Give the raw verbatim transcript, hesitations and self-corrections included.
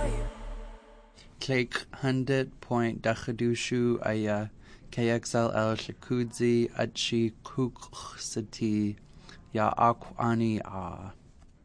Clake hundred point dachadushu aya K X L L shakudzi achi kuksati ya akwani a.